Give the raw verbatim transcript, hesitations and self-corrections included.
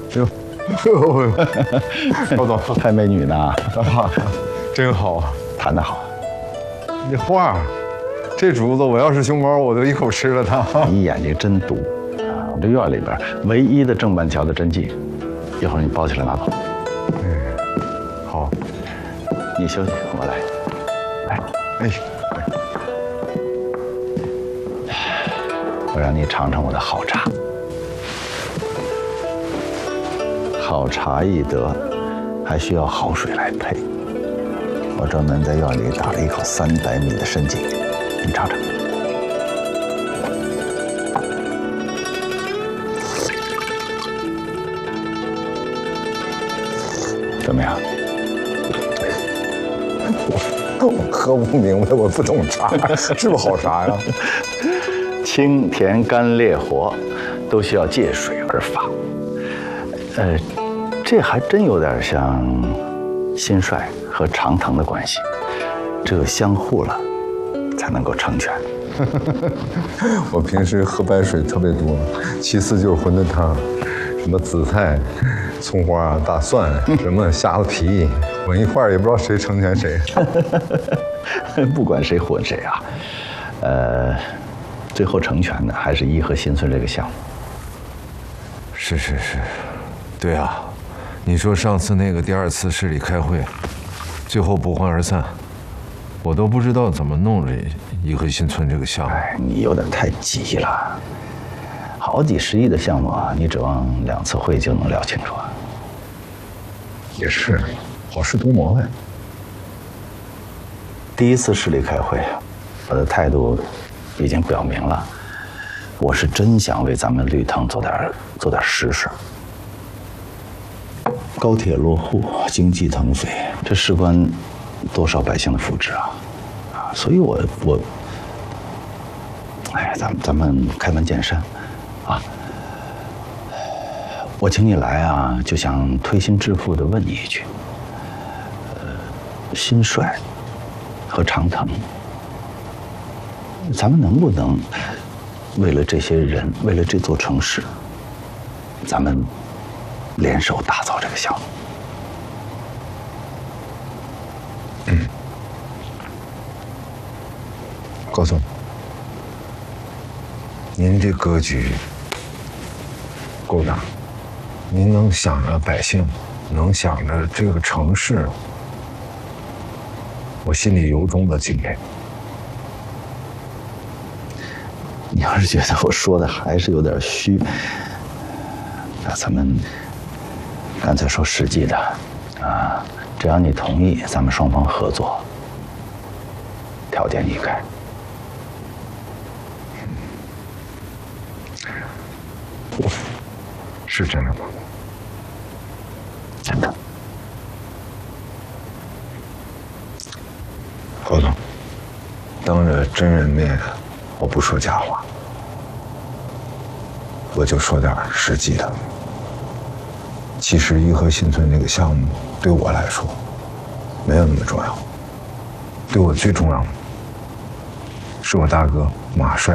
哟，高总， 拍美女呢， 啊，真好， 谈得好。 这画，这竹子，我要是熊猫，我就一口吃了它。 你眼睛真毒啊！我这院里边唯一的正半条的真迹，一会儿你包起来拿走。 嗯，好， 你休息，我来。来， 哎， 我让你尝尝我的好茶。好茶易得，还需要好水来配。我专门在院里打了一口三百米的深井，你尝尝。怎么样？ 我喝不明白，我不懂茶，是不是好茶呀？ 清甜甘烈火，都需要借水而发。呃，这还真有点像心帅和长藤的关系，只有相互了，才能够成全。 我平时喝白水特别多，其次就是馄饨汤，什么紫菜、葱花、大蒜，什么虾子皮，混一块儿也不知道谁成全谁。 不管谁混谁啊，呃，最后成全的还是颐和新村这个项目。 是是是，对啊，你说上次那个第二次市里开会，最后不欢而散，我都不知道怎么弄这颐和新村这个项目。 哎，你有点太急了，好几十亿的项目啊，你指望两次会就能聊清楚啊？ 也是，好事多磨呗。 第一次市里开会，我的态度已经表明了，我是真想为咱们绿藤做点做点实事。高铁落户，经济腾飞，这事关多少百姓的福祉啊！啊，所以我我，哎，咱们咱们开门见山，啊，我请你来啊，就想推心置腹地问你一句，呃，新帅和长藤，咱们能不能为了这些人，为了这座城市，咱们联手打造这个项目？ 嗯，高总，您这格局够大，您能想着百姓，能想着这个城市，我心里由衷的敬佩。 你要是觉得我说的还是有点虚，那咱们干脆说实际的啊，只要你同意，咱们双方合作，条件一开。 是真的吗？ 真的。 高总，当着真人面，我不说假话，我就说点实际的。其实颐和新村这个项目对我来说没有那么重要，对我最重要的是我大哥马帅